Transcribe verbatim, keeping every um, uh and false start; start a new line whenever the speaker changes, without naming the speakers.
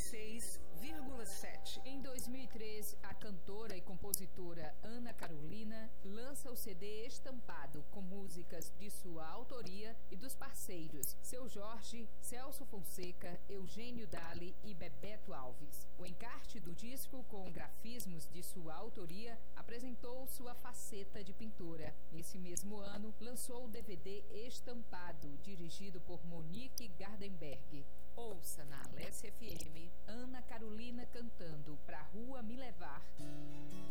seis vírgula sete.
Em dois mil e treze, a cantora e compositora Ana Carolina lança o C D Estampado, com músicas de sua autoria e dos parceiros Seu Jorge, Celso Fonseca, Eugênio Dali e Bebeto Alves. O encarte do disco, com grafismos de sua autoria, apresentou sua faceta de pintora. Nesse mesmo ano, lançou o D V D Estampado, dirigido por Monique Gardenberg. Ouça na Alesse F M Ana Carolina cantando Pra Rua Me Levar.